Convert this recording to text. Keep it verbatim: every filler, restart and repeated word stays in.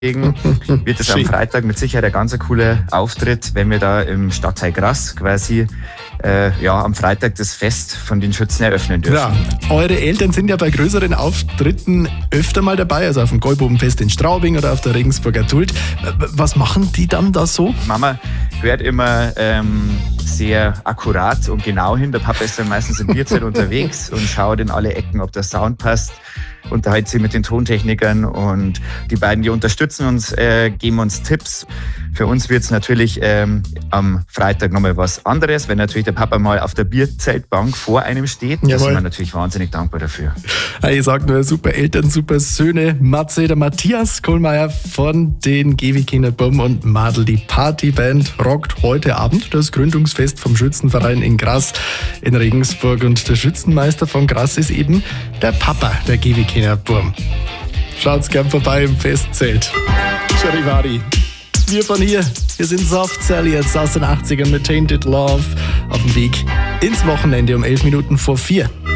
wird es am Freitag mit Sicherheit ein ganz cooler Auftritt, wenn wir da im Stadtteil Grass quasi äh, ja, am Freitag das Fest von den Schützen eröffnen dürfen. Ja, eure Eltern sind ja bei größeren Auftritten öfter mal dabei, also auf dem Gäubobenfest in Straubing oder auf der Regensburger Tult. Was machen die dann da so? Mama hört immer ähm, sehr akkurat und genau hin. Der Papa ist dann meistens in Bierzeit unterwegs und schaut in alle Ecken, ob der Sound passt. Unterhalten sie mit den Tontechnikern und die beiden, die unterstützen uns, äh, geben uns Tipps. Für uns wird es natürlich ähm, am Freitag nochmal was anderes, wenn natürlich der Papa mal auf der Bierzeltbank vor einem steht. Da sind wir natürlich wahnsinnig dankbar dafür. Ich sag nur, super Eltern, super Söhne. Matze, der Matthias Kohlmeier von den Gewikinder Buben und Madl, die Partyband, rockt heute Abend das Gründungsfest vom Schützenverein in Grass in Regensburg. Und der Schützenmeister von Grass ist eben der Papa der Gewikinder Buben. Schaut's gern vorbei im Festzelt. Charivari. Wir von hier, wir sind Soft Cell jetzt aus den achtzigern mit Tainted Love auf dem Weg ins Wochenende um elf Minuten vor vier.